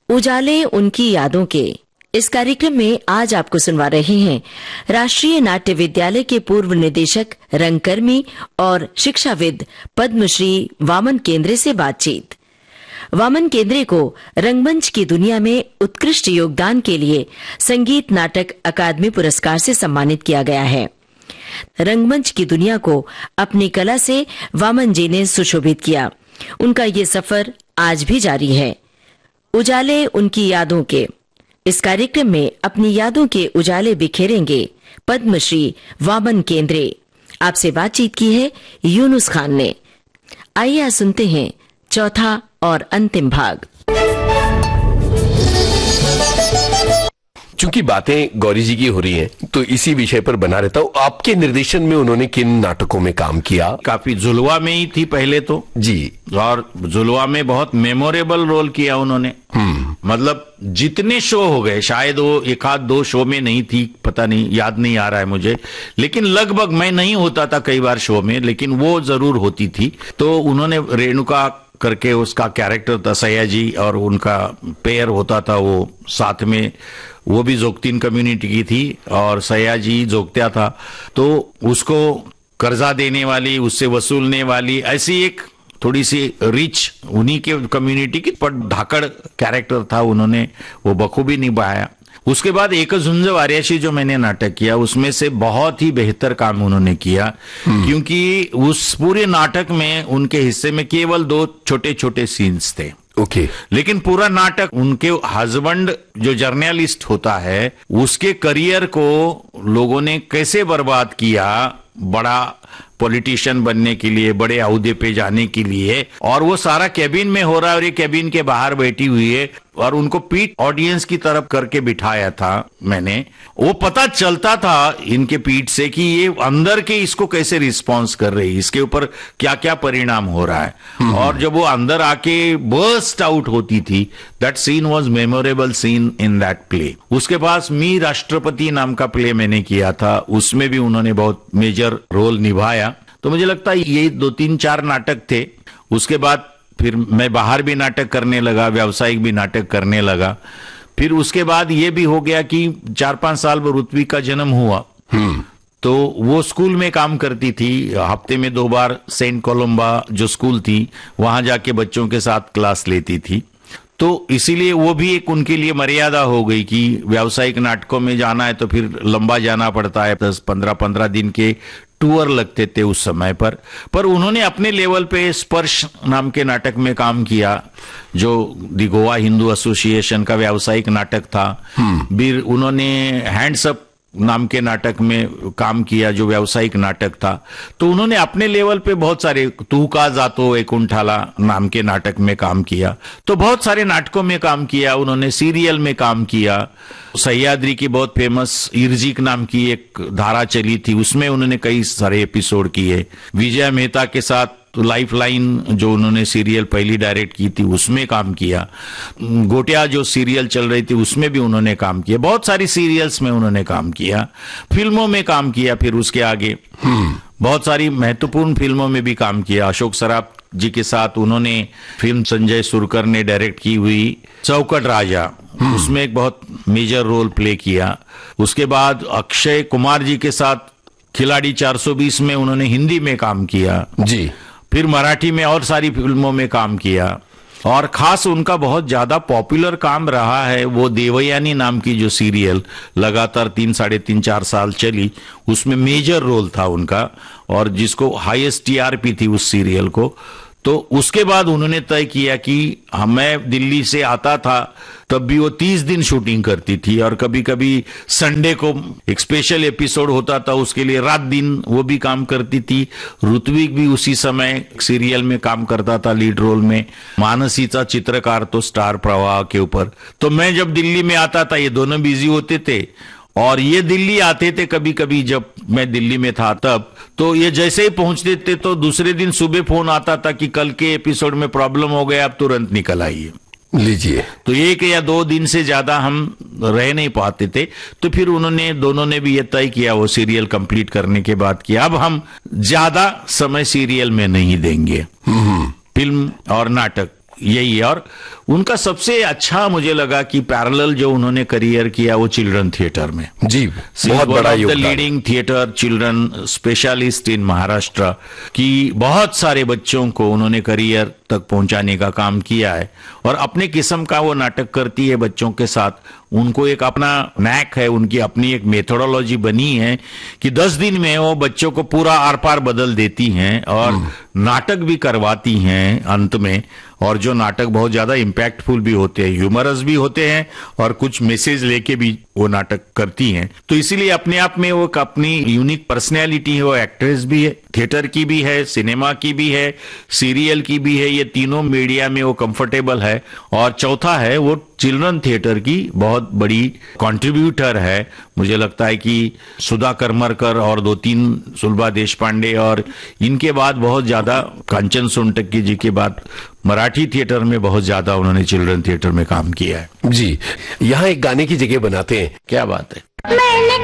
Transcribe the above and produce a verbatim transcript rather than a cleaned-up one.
उजाले उनकी यादों के इस कार्यक्रम में आज आपको सुनवा रहे हैं राष्ट्रीय नाट्य विद्यालय के पूर्व निदेशक, रंगकर्मी और शिक्षाविद पद्मश्री वामन केंद्रे से बातचीत। वामन केंद्रे को रंगमंच की दुनिया में उत्कृष्ट योगदान के लिए संगीत नाटक अकादमी पुरस्कार से सम्मानित किया गया है। रंगमंच की दुनिया को अपनी कला से वामन जी ने सुशोभित किया। उनका ये सफर आज भी जारी है। उजाले उनकी यादों के इस कार्यक्रम में अपनी यादों के उजाले बिखेरेंगे पद्मश्री वामन केंद्रे। आपसे बातचीत की है यूनुस खान ने। आइए सुनते हैं चौथा और अंतिम भाग। चूंकि बातें गौरी जी की हो रही हैं, तो इसी विषय पर बना रहता हूँ। आपके निर्देशन में उन्होंने किन नाटकों में काम किया? काफी जुलवा में ही थी पहले तो जी, और जुलवा में बहुत मेमोरेबल रोल किया उन्होंने। मतलब जितने शो हो गए, शायद वो एक आध दो शो में नहीं थी, पता नहीं, याद नहीं आ रहा है मुझे, लेकिन लगभग मैं नहीं होता था कई बार शो में, लेकिन वो जरूर होती थी। तो उन्होंने रेणुका करके उसका कैरेक्टर था सयाजी, और उनका पेयर होता था वो साथ में, वो भी जोगतीन कम्युनिटी की थी और सयाजी जोगत्या था। तो उसको कर्जा देने वाली, उससे वसूलने वाली, ऐसी एक थोड़ी सी रिच उन्हीं के कम्युनिटी की, पर धाकड़ कैरेक्टर था, उन्होंने वो बखूबी निभाया। उसके बाद एक झुंज वार्याशी जो मैंने नाटक किया, उसमें से बहुत ही बेहतर काम उन्होंने किया, क्योंकि उस पूरे नाटक में उनके हिस्से में केवल दो छोटे छोटे सीन्स थे। Okay okay. लेकिन पूरा नाटक उनके हस्बैंड जो जर्नलिस्ट होता है, उसके करियर को लोगों ने कैसे बर्बाद किया, बड़ा पॉलिटिशियन बनने के लिए, बड़े अहदे पे जाने के लिए, और वो सारा कैबिन में हो रहा है और ये कैबिन के बाहर बैठी हुई है, और उनको पीठ ऑडियंस की तरफ करके बिठाया था मैंने। वो पता चलता था इनके पीठ से कि ये अंदर के इसको कैसे रिस्पॉन्स कर रही है, इसके ऊपर क्या क्या परिणाम हो रहा है। और जब वो अंदर आके बर्स्ट आउट होती थी, that scene was memorable seen in that play. उसके पास मी राष्ट्रपति नाम का प्ले मैंने किया था, उसमें भी उन्होंने बहुत मेजर रोल निभाया। तो मुझे लगता है ये दो तीन चार नाटक थे। उसके बाद फिर मैं बाहर भी नाटक करने लगा, व्यावसायिक भी नाटक करने लगा। फिर उसके बाद ये भी हो गया कि चार पांच साल में ऋत्विक का जन्म हुआ, तो वो स्कूल में काम करती थी। हफ्ते में दो बार सेंट कोलंबा जो स्कूल थी, वहां जाके बच्चों के साथ क्लास लेती थी। तो इसीलिए वो भी एक उनके लिए मर्यादा हो गई कि व्यावसायिक नाटकों में जाना है तो फिर लंबा जाना पड़ता है, दस पंद्रह पंद्रह दिन के टूर लगते थे उस समय पर। पर उन्होंने अपने लेवल पे स्पर्श नाम के नाटक में काम किया, जो दी गोवा हिंदू एसोसिएशन का व्यावसायिक नाटक था। फिर उन्होंने हैंड्स अप नाम के नाटक में काम किया, जो व्यावसायिक नाटक था। तो उन्होंने अपने लेवल पे बहुत सारे, तू का जातो एक उंठाला नाम के नाटक में काम किया। तो बहुत सारे नाटकों में काम किया उन्होंने, सीरियल में काम किया। सह्याद्री की बहुत फेमस इर्जिक नाम की एक धारा चली थी, उसमें उन्होंने कई सारे एपिसोड किए। विजय मेहता के साथ तो लाइफ लाइन जो उन्होंने सीरियल पहली डायरेक्ट की थी, उसमें काम किया। गोटिया जो सीरियल चल रही थी, उसमें भी उन्होंने काम किया। बहुत सारी सीरियल्स में उन्होंने काम किया, फिल्मों में काम किया। फिर उसके आगे बहुत सारी महत्वपूर्ण फिल्मों में भी काम किया। अशोक सराफ जी के साथ उन्होंने फिल्म संजय सुरकर ने डायरेक्ट की हुई चौकट राजा, उसमें एक बहुत मेजर रोल प्ले किया। उसके बाद अक्षय कुमार जी के साथ खिलाड़ी चार सौ बीस में उन्होंने हिंदी में काम किया जी। फिर मराठी में और सारी फिल्मों में काम किया। और खास उनका बहुत ज्यादा पॉपुलर काम रहा है वो देवयानी नाम की जो सीरियल लगातार तीन साढ़े तीन चार साल चली, उसमें मेजर रोल था उनका, और जिसको हाईएस्ट टीआरपी थी उस सीरियल को। तो उसके बाद उन्होंने तय किया कि मैं दिल्ली से आता था तब भी वो तीस दिन शूटिंग करती थी, और कभी कभी संडे को एक स्पेशल एपिसोड होता था, उसके लिए रात दिन वो भी काम करती थी। ऋत्विक भी उसी समय सीरियल में काम करता था लीड रोल में। मानसीचा चित्रकार तो स्टार प्रवाह के ऊपर। तो मैं जब दिल्ली में आता था, ये दोनों बिजी होते थे, और ये दिल्ली आते थे कभी कभी, जब मैं दिल्ली में था तब। तो ये जैसे ही पहुंचते थे तो दूसरे दिन सुबह फोन आता था कि कल के एपिसोड में प्रॉब्लम हो गया, आप तुरंत निकल आइए। लीजिए। तो एक या दो दिन से ज्यादा हम रह नहीं पाते थे। तो फिर उन्होंने दोनों ने भी ये तय किया वो सीरियल कंप्लीट करने के बाद कि अब हम ज्यादा समय सीरियल में नहीं देंगे, फिल्म और नाटक यही है। और उनका सबसे अच्छा मुझे लगा कि पैरेलल जो उन्होंने करियर किया वो चिल्ड्रन थिएटर में। जी, बहुत बड़ा योगदान। Leading theatre children specialist in Maharashtra की बहुत सारे बच्चों को उन्होंने करियर तक पहुंचाने का काम किया है। और अपने किस्म का वो नाटक करती है बच्चों के साथ, उनको एक अपना नैक है, उनकी अपनी एक मेथोडोलॉजी बनी है कि दस दिन में वो बच्चों को पूरा आर पार बदल देती हैं और नाटक भी करवाती हैं अंत में। और जो नाटक बहुत ज्यादा इम्पैक्टफुल भी होते हैं, ह्यूमरस भी होते हैं और कुछ मैसेज लेके भी वो नाटक करती हैं। तो इसीलिए अपने आप में वो अपनी यूनिक पर्सनैलिटी है। वो एक्ट्रेस भी है, थिएटर की भी है, सिनेमा की भी है, सीरियल की भी है, ये तीनों मीडिया में वो कंफर्टेबल है। और चौथा है वो चिल्ड्रन थिएटर की बहुत बड़ी कंट्रीब्यूटर है। मुझे लगता है कि सुधा करमरकर और दो तीन सुलभा देशपांडे और इनके बाद बहुत ज्यादा कांचन सोनटक्की जी के बाद मराठी थिएटर में बहुत ज्यादा उन्होंने चिल्ड्रन थिएटर में काम किया है। जी, यहाँ एक गाने की जगह बनाते हैं। क्या बात है।